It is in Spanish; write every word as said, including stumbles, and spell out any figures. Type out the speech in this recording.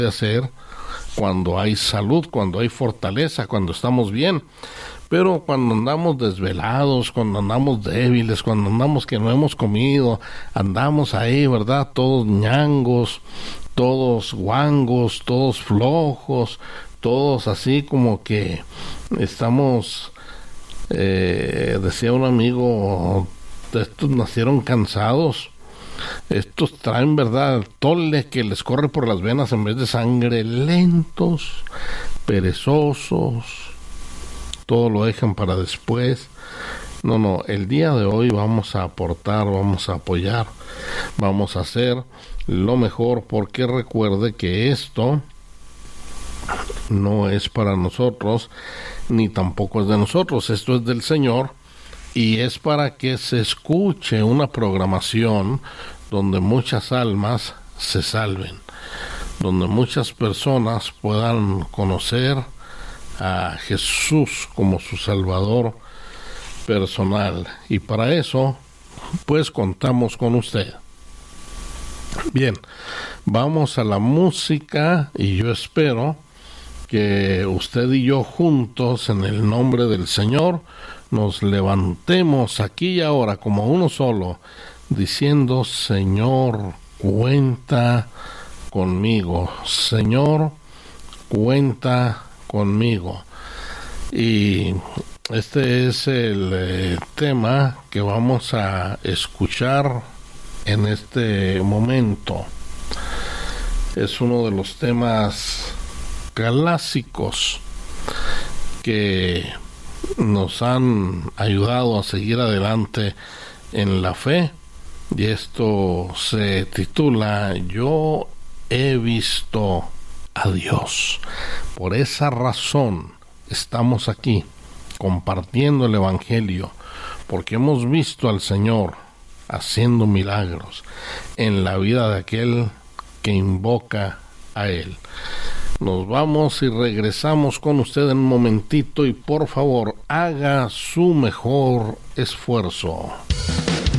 hacer cuando hay salud, cuando hay fortaleza, cuando estamos bien. Pero cuando andamos desvelados, cuando andamos débiles, cuando andamos que no hemos comido, andamos ahí, ¿verdad? Todos ñangos, todos guangos, todos flojos, todos así como que estamos, eh, decía un amigo, estos nacieron cansados. Estos traen, ¿verdad?, tole que les corre por las venas en vez de sangre, lentos, perezosos, todo lo dejan para después. No, no, el día de hoy vamos a aportar, vamos a apoyar, vamos a hacer lo mejor, porque recuerde que esto no es para nosotros, ni tampoco es de nosotros, esto es del Señor. Y es para que se escuche una programación donde muchas almas se salven, donde muchas personas puedan conocer a Jesús como su Salvador personal. Y para eso, pues contamos con usted. Bien, vamos a la música y yo espero que usted y yo juntos, en el nombre del Señor, nos levantemos aquí y ahora como uno solo, diciendo: Señor, cuenta conmigo. Señor, cuenta conmigo. Y este es el eh, tema que vamos a escuchar en este momento. Es uno de los temas clásicos que nos han ayudado a seguir adelante en la fe, y esto se titula Yo he visto a Dios. Por esa razón estamos aquí compartiendo el Evangelio, porque hemos visto al Señor haciendo milagros en la vida de aquel que invoca a Él. Nos vamos y regresamos con usted en un momentito, y por favor haga su mejor esfuerzo.